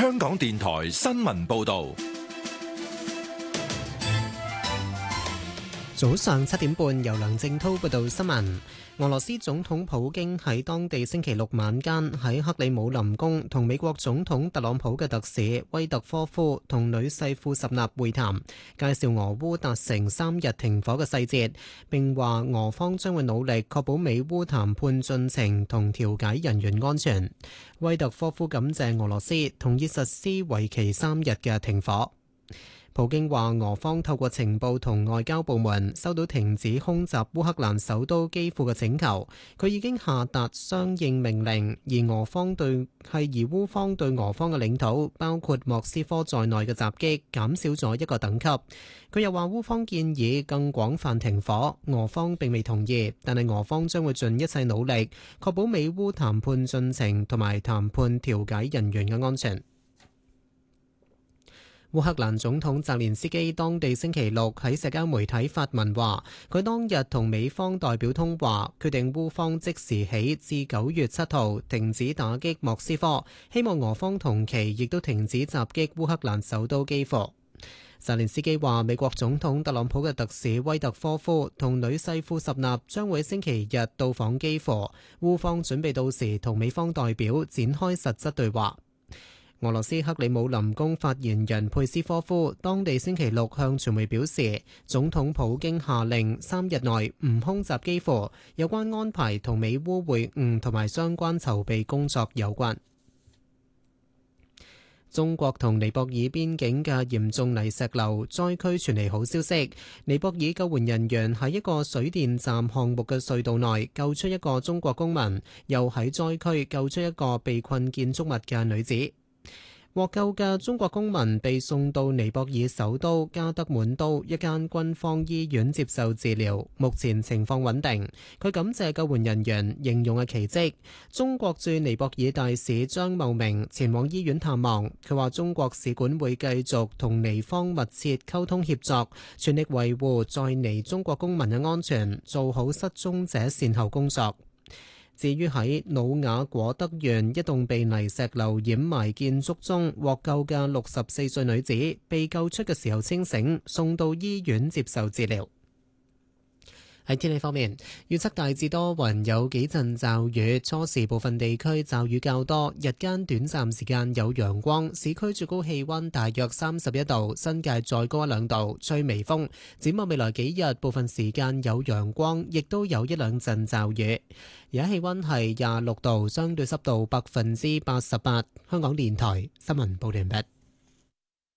香港電台新聞報道。 早上7點半，由梁正滔報道新聞。俄羅斯總統普京喺當地星期六晚間喺克里姆林宮同美國總統特朗普嘅特使威特科夫同女婿庫什納會談，介紹俄烏達成3日停火嘅細節，並話俄方將會努力確保美烏談判進程同調解人員安全。威特科夫感謝俄羅斯同意實施為期3日嘅停火。普京話俄方透過情報同外交部門收到停止空襲烏克蘭首都基輔嘅請求，佢已經下達相應命令，而烏方對俄方嘅領土，包括莫斯科在內嘅襲擊減少咗一個等級。佢又話烏方建議更廣泛停火，俄方並未同意，但係俄方將會盡一切努力確保美烏談判進程同埋談判調解人員嘅安全。烏克蘭總統澤連斯基當地星期六喺社交媒體發文話，佢當日同美方代表通話，決定烏方即時起至9月7號停止打擊莫斯科，希望俄方同期亦都停止襲擊烏克蘭首都基輔。澤連斯基話，美國總統特朗普嘅特使威特科夫同女婿庫什納將會星期日到訪基輔，烏方準備到時同美方代表展開實質對話。俄羅斯克里姆林宮發言人佩斯科夫當地星期六向傳媒表示，總統普京下令3日內唔空襲基輔，有關安排同美烏會晤同埋相關籌備工作有關。中國同尼泊爾邊境嘅嚴重泥石流災區傳嚟好消息，尼泊爾救援人員喺一個水電站項目嘅隧道內救出一個中國公民，又喺災區救出一個被困建築物嘅女子。獲救嘅中國公民被送到尼泊爾首都加德滿都一間軍方醫院接受治療，目前情況穩定。佢感謝救援人員，形容係奇蹟。中國駐尼泊爾大使張茂明前往醫院探望，佢話中國使館會繼續同尼方密切溝通協作，全力維護在尼中國公民嘅安全，做好失蹤者善後工作。至於喺努瓦果德縣一棟被泥石流掩埋建築中獲救嘅64歲女子，被救出嘅時候清醒，送到醫院接受治療。喺天氣方面，預測大致多雲，有幾陣驟雨，初時部分地區驟雨較多，日間短暫時間有陽光，市區最高氣溫大約31度，新界再高1-2度，吹微風。展望未來幾日，部分時間有陽光，亦都有一兩陣驟雨。而家氣溫係26度，相對濕度88%。香港電台新聞報道完畢。